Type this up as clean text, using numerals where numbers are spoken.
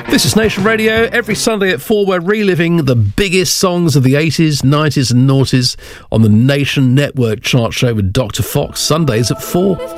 This is Nation Radio. Every Sunday at 4, we're reliving the biggest songs of the 80s, 90s and noughties on the Nation Network chart show with Dr. Fox. Sundays at 4.